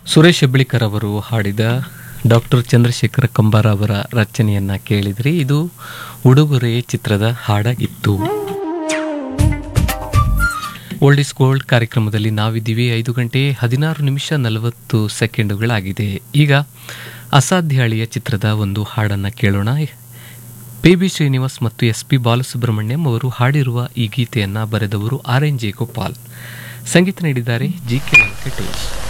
ಸುರೇಶ್ ಹೆಬ್ಳಿಕರ್ ಅವರು ಹಾಡಿದ ಡಾಕ್ಟರ್ ಚಂದ್ರಶೇಖರ ಕಂಬಾರ ಅವರ ರಚನೆಯನ್ನು ಕೇಳಿದ್ರಿ. ಇದು ಉಡುಗೊರೆ ಚಿತ್ರದ ಹಾಡಾಗಿತ್ತು. ಓಲ್ಡ್ ಇಸ್ ಗೋಲ್ಡ್ ಕಾರ್ಯಕ್ರಮದಲ್ಲಿ ನಾವಿದ್ದೀವಿ. 5:16:40 ಈಗ ಅಸಾಧ್ಯ ಅಳಿಯ ಚಿತ್ರದ ಒಂದು ಹಾಡನ್ನು ಕೇಳೋಣ. ಪಿ.ಬಿ. ಶ್ರೀನಿವಾಸ್ ಮತ್ತು ಎಸ್.ಪಿ. ಬಾಲಸುಬ್ರಹ್ಮಣ್ಯಂ ಅವರು ಹಾಡಿರುವ ಈ ಗೀತೆಯನ್ನು ಬರೆದವರು ಆರ್.ಎನ್. ಜಯಗೋಪಾಲ್, ಸಂಗೀತ ನೀಡಿದ್ದಾರೆ ಜಿ.ಕೆ. ವೆಂಕಟೇಶ್.